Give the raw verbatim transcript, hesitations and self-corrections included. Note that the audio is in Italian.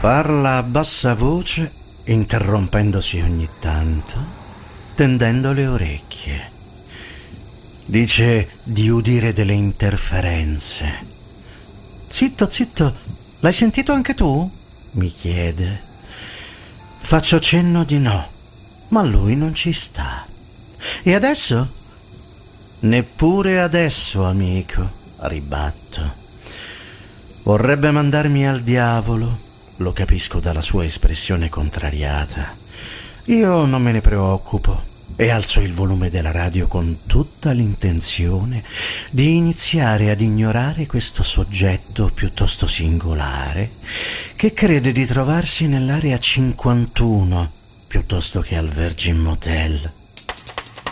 Parla a bassa voce, interrompendosi ogni tanto, tendendo le orecchie. Dice di udire delle interferenze. Zitto, zitto, l'hai sentito anche tu? Mi chiede. Faccio cenno di no, ma lui non ci sta. E adesso? Neppure adesso, amico, ribatto. Vorrebbe mandarmi al diavolo. Lo capisco dalla sua espressione contrariata. Io non me ne preoccupo e alzo il volume della radio con tutta l'intenzione di iniziare ad ignorare questo soggetto piuttosto singolare che crede di trovarsi nell'area cinquantuno piuttosto che al Virgin Motel.